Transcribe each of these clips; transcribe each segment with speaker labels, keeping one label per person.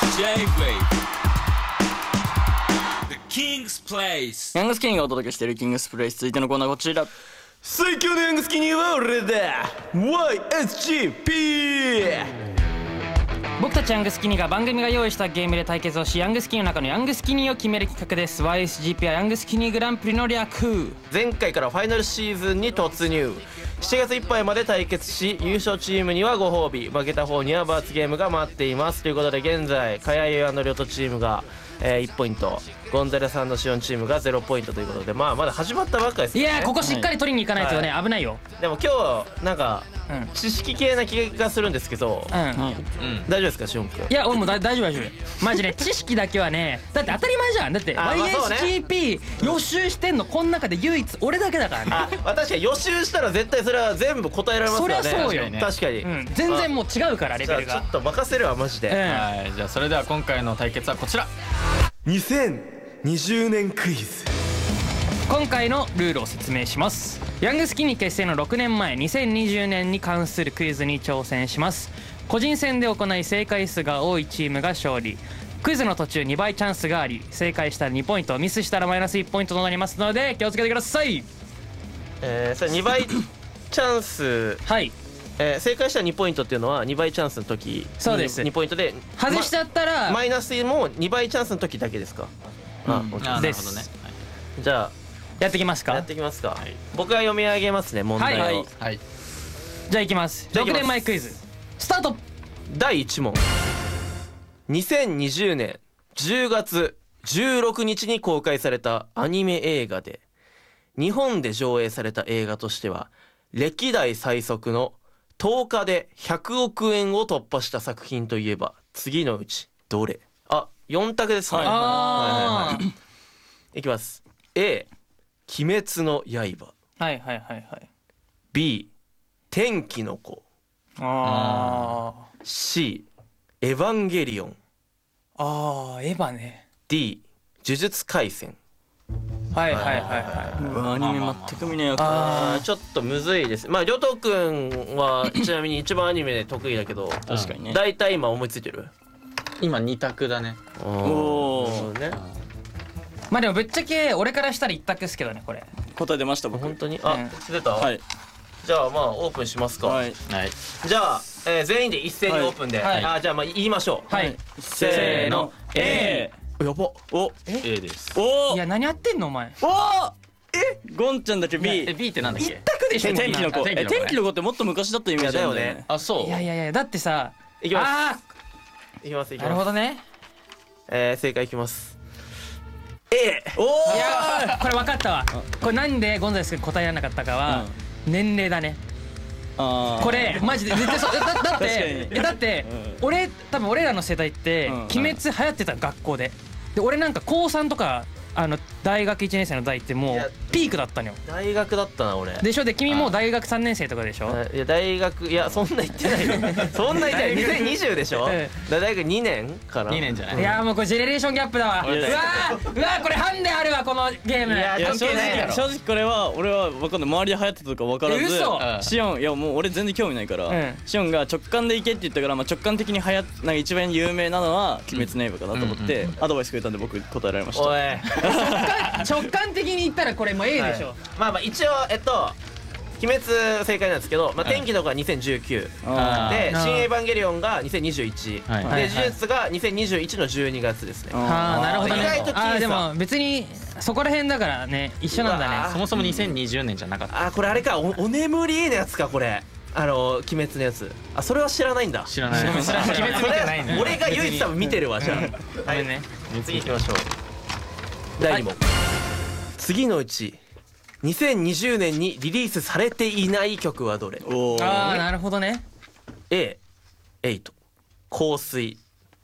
Speaker 1: J-Wave The King's Place
Speaker 2: ヤングスキニーがお届けしているキングスプレイス、続いてのコーナーこちら。
Speaker 3: 最強のヤングスキニーは俺だ YSGP。
Speaker 4: 僕たちヤングスキニーが番組が用意したゲームで対決をし、ヤングスキニーの中のヤングスキニーを決める企画です。 YSGP はヤングスキニーグランプリの略。
Speaker 3: 前回からファイナルシーズンに突入。7月いっぱいまで対決し、優勝チームにはご褒美、負けた方には罰ゲームが待っていますということで、現在カヤユ&リョトチームが1ポイント、ゴンザレス&シオンチームが0ポイントということで、まあまだ始まったばっかりですね。
Speaker 4: いやー、ここしっかり取りに行かないとね、危ないよ。
Speaker 3: でも今日なんか
Speaker 4: うん
Speaker 3: 知識系な気がするんですけど、
Speaker 4: うん、
Speaker 3: 大丈夫ですかシオン君？
Speaker 4: いや俺も大丈夫大丈夫マジね。知識だけはね、だって当たり前じゃん。だって
Speaker 3: あまあそうね
Speaker 4: YSGP 予習してんのこの中で唯一俺だけだからね。
Speaker 3: あ、確かに予習したら絶対それは全部答えられますからね。
Speaker 4: そりゃそうよ
Speaker 3: 確かに、
Speaker 4: うん、全然もう違うからレ
Speaker 3: じゃ
Speaker 4: ベルが。
Speaker 3: あちょっと任せるわマジで、
Speaker 4: うん
Speaker 5: はい、じゃあそれでは今回の対決はこちら。
Speaker 3: 2020年クイズ。
Speaker 4: 今回のルールを説明します。ヤングスキニー結成の6年前、2020年に関するクイズに挑戦します。個人戦で行い正解数が多いチームが勝利。クイズの途中2倍チャンスがあり、正解したら2ポイント、ミスしたらマイナス1ポイントとなりますので気をつけてください。
Speaker 3: それ2倍チャンス、
Speaker 4: はい、
Speaker 3: 正解したら2ポイントっていうのは2倍チャンスの時に
Speaker 4: そうです
Speaker 3: 2ポイントで
Speaker 4: 外しちゃったら、
Speaker 3: マイナスも2倍チャンスの時だけですか？あ、OK
Speaker 5: あー、な
Speaker 4: です
Speaker 5: るほどね。
Speaker 3: じゃあ
Speaker 4: やってきますか。
Speaker 3: やっていきますか、
Speaker 5: はい
Speaker 3: 僕が読み上げますね問題を、
Speaker 4: はい
Speaker 5: はい。
Speaker 4: じゃあいきます。6
Speaker 3: じゃあいきます
Speaker 4: 年前クイズスタート。
Speaker 3: 第1問。2020年10月16日に公開されたアニメ映画で、日本で上映された映画としては歴代最速の10日で100億円を突破した作品といえば次のうちどれ？あ、4択ですね。
Speaker 4: あー
Speaker 3: いきます。 A 鬼滅の刃、
Speaker 4: はいはいはいはい。
Speaker 3: B 天気の子、
Speaker 4: あ
Speaker 3: C エヴァンゲリオン、
Speaker 4: エヴァね。
Speaker 3: D 呪術廻戦。
Speaker 4: はいはいはいは
Speaker 2: うわアニメ全く見ねえよ。あ
Speaker 3: ちょっとむずいです。まありょうとくんはちなみに一番アニメで得意だけど、
Speaker 2: 確かにね。
Speaker 3: だいたい今思いついてる？
Speaker 5: 今2択だね。
Speaker 2: おー
Speaker 3: ね。
Speaker 4: い。まあでもぶっちゃけ俺からしたら一択ですけどねこれ。
Speaker 2: 答え出ました僕。
Speaker 3: 本当に？
Speaker 4: うん
Speaker 3: 出た？
Speaker 2: はい
Speaker 3: じゃあまあオープンしますか。
Speaker 2: はい
Speaker 5: はい。
Speaker 3: じゃあ、全員で一斉にオープンで、
Speaker 4: はい
Speaker 3: じゃあまあ言いましょう。
Speaker 4: はい。
Speaker 3: せーの A。やば。
Speaker 2: お
Speaker 5: A です。
Speaker 2: お
Speaker 4: いや何やってんのお前。
Speaker 2: おゴンちゃんだけ B。
Speaker 5: B ってなんだっけ？
Speaker 4: 択でしょ。
Speaker 2: 天気の子。
Speaker 5: 天気の子ね
Speaker 2: 天気の子ってもっと昔だったイメージあるんだよね。
Speaker 5: あ、そう。
Speaker 4: いやいやいやだってさ。
Speaker 3: いきます
Speaker 4: あ
Speaker 3: いきますいき
Speaker 4: あなるほ
Speaker 3: ます。
Speaker 4: どね。
Speaker 3: 正解いきます。A。
Speaker 2: お
Speaker 4: いやこれ分かったわ。これなんでゴンザレスが答えられなかったかは年齢だね。
Speaker 2: あー
Speaker 4: これマジで絶対そう。だって
Speaker 2: 確かに
Speaker 4: だって多分俺らの世代って
Speaker 2: うん
Speaker 4: 鬼滅流行ってた学校で。で俺なんか高3とか大学1年生の代っても
Speaker 3: いや
Speaker 4: うピークだったのよ。
Speaker 3: 大学だったな俺。
Speaker 4: でしょ。で君もう大学3年生とかでしょ。
Speaker 3: いや大学、いやそんな言ってないよそんな言ってない。2020でしょ、
Speaker 4: え
Speaker 3: 大学2年かな。
Speaker 5: 2年じゃない
Speaker 4: いやもうこれジェネレーションギャップだわ。うわ
Speaker 2: いや
Speaker 4: ーうわーこれハンデあるわこのゲーム。
Speaker 3: いや
Speaker 2: いや正
Speaker 3: 関係ないやろ
Speaker 2: 直これは俺は分かんない。周りで流行ってたとか分からず、
Speaker 4: 嘘
Speaker 2: シオンいやもう俺全然興味ないから、
Speaker 4: うん
Speaker 2: シオンが直感で行けって言ったから、まあ、直感的になんか一番有名なのは鬼滅の刃かなと思って、アドバイスくれたんで僕答えられました。
Speaker 3: おい
Speaker 4: 直感的に言ったらこれもう A でしょ。
Speaker 3: まあまあ一応鬼滅正解なんですけど、まあ、天気の子が2019、
Speaker 2: あ
Speaker 3: で
Speaker 4: あー
Speaker 3: 新エヴァンゲリオンが2021、
Speaker 5: はい
Speaker 3: で呪術が2021の12月ですね。
Speaker 4: ああなるほどね。
Speaker 3: 意外と僅差
Speaker 4: でも別にそこら辺だからね一緒なんだ
Speaker 3: うわ
Speaker 4: ね。
Speaker 5: そもそも2020年じゃなかった。
Speaker 3: あ、これあれか、お眠りのやつかこれ。鬼滅のやつ。あ、それは知らないんだ。
Speaker 5: 知らない。
Speaker 4: 知らない
Speaker 5: 鬼滅見てないね。
Speaker 3: 俺が唯一多分見てるわ。じゃあ
Speaker 4: ごめんね。
Speaker 3: 次行きましょう。第2問、次のうち2020年にリリースされていない曲はどれ？
Speaker 2: おー
Speaker 4: ああなるほどね。
Speaker 3: A 8香水、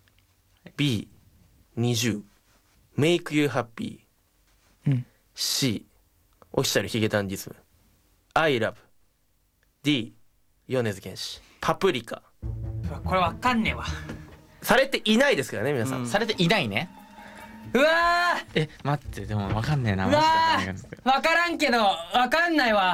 Speaker 3: B 20 Make You Happy、
Speaker 4: うん
Speaker 3: C オフィシャルヒゲダンディズム、 I Love、 D 米津玄師、パプリカ。
Speaker 4: うわこれわかんねえわ。
Speaker 3: されていないですからね皆さん、
Speaker 5: されていないね。
Speaker 4: うわ
Speaker 5: 待って、でもわかんねえな。
Speaker 4: ーう
Speaker 5: マ
Speaker 4: わ
Speaker 5: ジで
Speaker 4: ーわからんけどわかんないわ。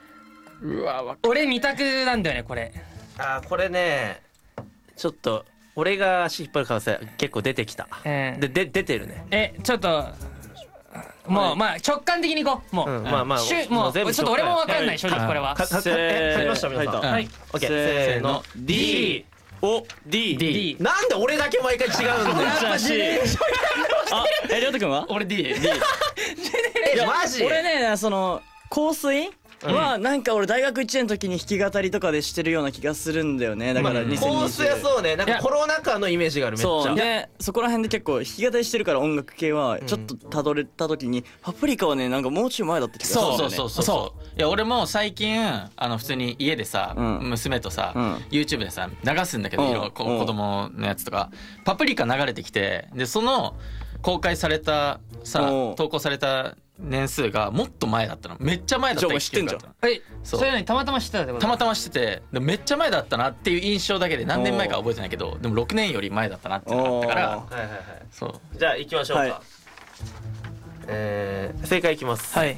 Speaker 5: うわ、
Speaker 4: 俺二択なんだよねこれ。
Speaker 3: あーこれねちょっと俺が足引っ張る可能性結構出てきた。
Speaker 4: え
Speaker 3: で出てるね。
Speaker 4: ちょっともうまあ直感的にいこう。もう、
Speaker 3: まあ
Speaker 4: もう
Speaker 3: 全部
Speaker 4: ちょっと俺も分かんない正直これは。
Speaker 2: せ
Speaker 3: 書きました皆さん。
Speaker 2: 書いた
Speaker 4: はい。
Speaker 3: オッケー。
Speaker 2: せーの
Speaker 3: D。
Speaker 2: お D
Speaker 4: D。
Speaker 3: なんで俺だけ毎回違うんだよ。
Speaker 2: じゃあ C ありょうたくんは
Speaker 5: 俺 D。
Speaker 3: マジ？
Speaker 2: 俺ねその香水はなんか俺大学1年の時に弾き語りとかでしてるような気がするんだよね。だから2020
Speaker 3: 香水はそうね。なんかコロナ禍のイメージがあるめっちゃ。
Speaker 2: そうでそこら辺で結構弾き語りしてるから音楽系はちょっとたどれた時にパプリカはねなんかもうちょい前だった気がするんだよね。
Speaker 5: そういや俺も最近普通に家でさ、娘とさ、YouTube でさ流すんだけど、子供のやつとかパプリカ流れてきて、でその公開されたさ投稿された年数がもっと前だったの。めっちゃ前だったの。
Speaker 2: 知ってんじゃん。
Speaker 4: そういうのにたまたま知ってたってこと？
Speaker 5: たまたま知ってて、でめっちゃ前だったなっていう印象だけで何年前か覚えてないけど、でも6年より前だったなっていうのがあったから、
Speaker 3: はいはいはい。
Speaker 5: そう
Speaker 3: じゃあ行きましょうか。
Speaker 2: はい
Speaker 3: 正解いきます。
Speaker 4: はい。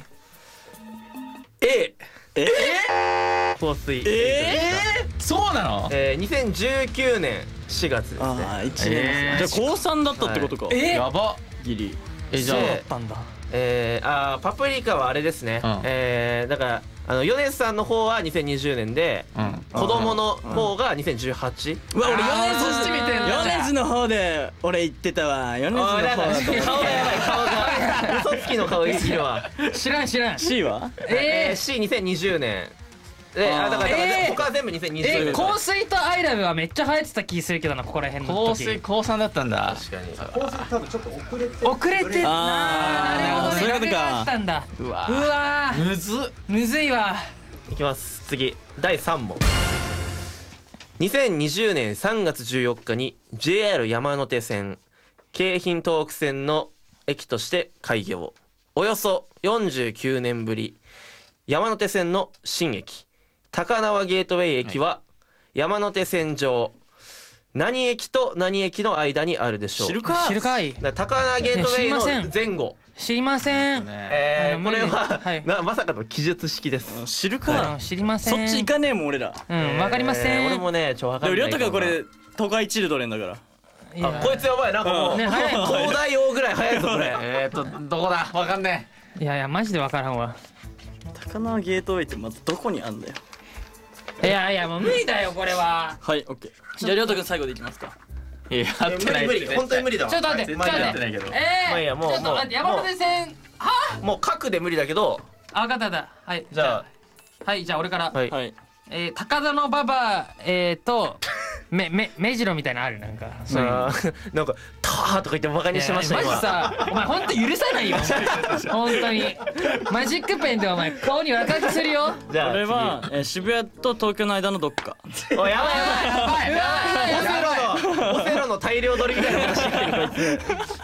Speaker 3: A。香水。
Speaker 5: そうなの
Speaker 3: 2019年4月ですね。
Speaker 2: ああ1年ですね。じゃあ高3だったってことか。
Speaker 5: やば
Speaker 2: ギリ。
Speaker 5: じゃあ
Speaker 3: で
Speaker 4: たんだ。
Speaker 3: パプリカはあれですね。
Speaker 5: うん
Speaker 3: だから米津さんの方は2020年で、子供の方が2018。
Speaker 2: うわ俺
Speaker 4: そっち見てんだ
Speaker 2: 米津の方で俺言ってたわ。米津の方だと思って
Speaker 3: 顔がやばい顔が嘘つきの顔いるわ。
Speaker 4: 知らん。
Speaker 2: C は
Speaker 3: C2020年で、だから他は全部2020年。
Speaker 4: 香水とアイラブはめっちゃ流行ってた気するけどな、ここら辺の時。
Speaker 5: 香水高3だったんだ。
Speaker 3: 確かに。
Speaker 4: 遅れてなるほどね。
Speaker 2: そういうことか
Speaker 4: ラベがあったんだ。
Speaker 5: うわ
Speaker 4: うわー
Speaker 5: むずっ。
Speaker 4: むずいわ。
Speaker 3: いきます次第3問。2020年3月14日に JR 山手線京浜東北線の駅として開業。およそ49年ぶり。山手線の新駅高輪ゲートウェイ駅は山手線上何駅と何駅の間にあるでしょう。
Speaker 2: 知るか。
Speaker 4: 知るかい。
Speaker 3: だから高輪ゲートウェイの前後。
Speaker 4: 知りません。
Speaker 3: これは、
Speaker 4: はい
Speaker 3: まさかの記述式です。
Speaker 2: 知るか。
Speaker 4: 知りません。
Speaker 2: そっち行かねえもん俺ら。
Speaker 4: わかりません。
Speaker 3: 俺もねわか
Speaker 2: でもりょう
Speaker 3: んないかもな。
Speaker 2: たかこれ東海チルドレンだから。
Speaker 4: いや
Speaker 3: こいつやばいなんかもう
Speaker 4: ね早い
Speaker 3: 東大王ぐらい早いぞこれ。
Speaker 5: どこだわかんね
Speaker 4: いやマジでわからんわ。
Speaker 2: 高輪ゲートウェイってまずどこにあんだよ。
Speaker 4: いやもう無理だよこれは。
Speaker 2: はいオッケー。じゃありょうたくん最後でいきますか。
Speaker 5: え。やってない
Speaker 3: 無理本当に無理だわ。
Speaker 4: ちょっと待って
Speaker 5: マジでやってないけど。
Speaker 3: まあいいやもう
Speaker 4: ちょっと待って山手線
Speaker 3: もう角で無理だけど。
Speaker 4: 分かったはい
Speaker 3: じゃ
Speaker 4: はいじゃあ俺から
Speaker 3: はい。
Speaker 2: はい。
Speaker 4: 高田馬場と目白みたいなのあるなんかそういう
Speaker 3: なんかターとか言ってバカにしてました
Speaker 4: マジ
Speaker 3: 今。
Speaker 4: さお前ほんと許さないよ本当にマジックペンでお前顔に赤くするよ。
Speaker 3: じゃあ
Speaker 2: これは渋谷と東京の間のどっか。
Speaker 3: 次おいやばいオセロの大量取りみたいなことしてるこいつ。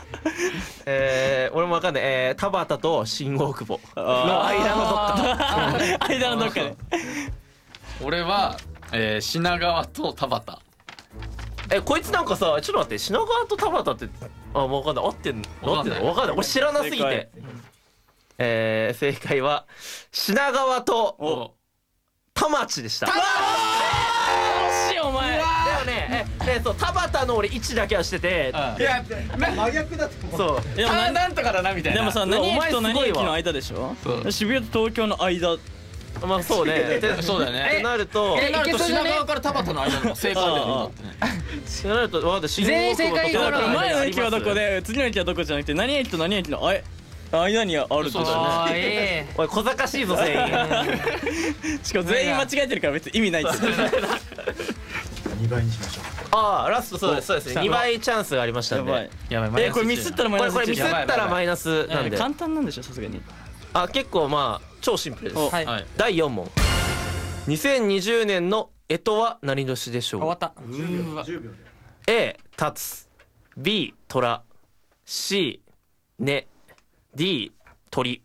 Speaker 3: 俺もわかんない田端と新大久保の間のどっか。
Speaker 2: 間のどっかで。
Speaker 5: 俺は品川と田端。
Speaker 3: こいつなんかさちょっと待って品川と田端ってもうわかんない合ってんのわかんない俺知らなすぎて。正解は品川と田町でした。
Speaker 2: 惜しいお前。
Speaker 3: でもねそう田端の俺位置だけはしてて。
Speaker 5: いや
Speaker 3: そう
Speaker 2: でも
Speaker 5: なんとかだなみたいな。
Speaker 2: でもさ何駅と何駅の間でしょ。
Speaker 5: そう
Speaker 2: 渋谷と東京の間。
Speaker 3: まあそうね。
Speaker 5: そうだよね。
Speaker 3: ってなると
Speaker 5: なると
Speaker 4: いけそうじゃね
Speaker 5: 品川から田端の間の正解だよね。
Speaker 3: ってなるとわかった新
Speaker 4: 全員
Speaker 3: 大久保と
Speaker 4: 正解だろ
Speaker 2: 前の駅はどこで次の駅はどこじゃなくて何駅と何駅の間にあるってことだ
Speaker 4: あ
Speaker 2: ね。
Speaker 4: ーいい
Speaker 3: おい小賢しいぞ全員。
Speaker 2: しかも全員間違えてるから別に意味ないって。
Speaker 3: ラストそうですね2倍チャンスがありましたんで。
Speaker 2: やばい。
Speaker 5: やばい。
Speaker 2: これミスったらマイナス
Speaker 3: これミス
Speaker 2: 1じゃん。
Speaker 3: ったらマイナスなんで。
Speaker 2: 簡単なんでしょさすがに。
Speaker 3: 結構まあ超シンプルです。
Speaker 4: はい
Speaker 5: はい。
Speaker 3: 第4問。2020年の干支は何年でしょう。
Speaker 4: 終わった。
Speaker 3: A タツ B トラ C ネ D 鳥。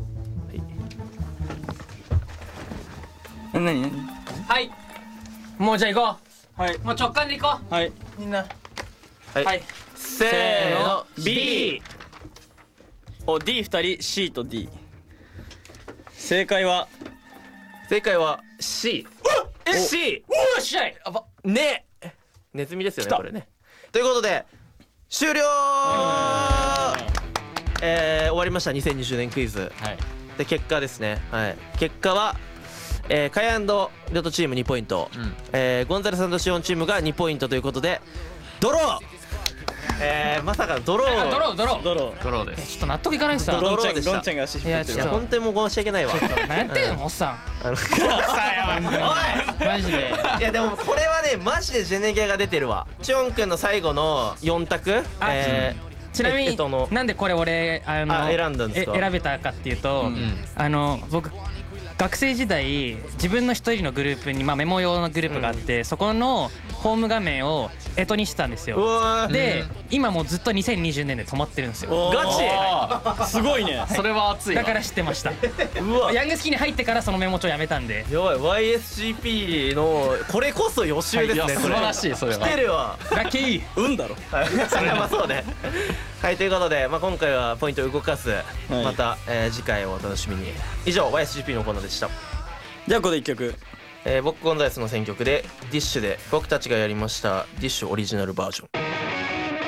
Speaker 2: 何
Speaker 4: はいもうじゃあ行こ
Speaker 2: はいう
Speaker 4: もう直感で行こ
Speaker 2: はい。
Speaker 4: うみんな
Speaker 3: はい、
Speaker 4: はい
Speaker 3: せーの
Speaker 2: B。お D2 人 C と D。正解は
Speaker 3: 正解は C。C
Speaker 4: よっしゃい
Speaker 3: ねネズミですよねこれね。 ということで終了終わりました2020年クイズ
Speaker 5: はい
Speaker 3: で結果ですね、はい、結果はカヤ&リョトチーム2ポイント、ゴンザレス&シオンチームが2ポイントということでドロー、まさかドロー
Speaker 4: ドロー
Speaker 2: ドロー
Speaker 5: ドローです。
Speaker 4: ちょっと納得いかないっすわ
Speaker 3: ドローでした
Speaker 2: ロンちゃんが足引っ張ってる
Speaker 3: いや本当にもう申し訳ないわ
Speaker 4: 何やってんのおっさん
Speaker 3: あの
Speaker 4: マジで
Speaker 3: いやでもこれはねマジでジェネギャが出てるわチョンくんの最後の4択
Speaker 4: ちなみに
Speaker 3: の
Speaker 4: なんでこれ俺
Speaker 3: 選んだんですか
Speaker 4: 選べたかっていうと、僕学生時代自分の一人のグループに、メモ用のグループがあって、そこのホーム画面を干支にしてたんですよ。
Speaker 3: うわー
Speaker 4: で今もうずっと2020年で止まってるんですよ。
Speaker 3: ガチ
Speaker 2: すごいね
Speaker 5: それは熱いわ。
Speaker 4: だから知ってました。
Speaker 3: うわ
Speaker 4: ヤングスキに入ってからそのメモ帳やめたんで。
Speaker 3: やばい YSCP のこれこそ予習ですね、
Speaker 5: いや素晴らしいそれは。
Speaker 3: 来てるわ
Speaker 4: ラッキー。
Speaker 2: 運だろ
Speaker 3: はいそれはまあそうねはいということで、今回はポイントを動かす、また、次回をお楽しみに。以上 YSCP のコーナーでした。
Speaker 2: じゃあここで1曲
Speaker 3: 僕ゴンザレスの選曲でディッシュで僕たちがやりましたディッシュオリジナルバージョン。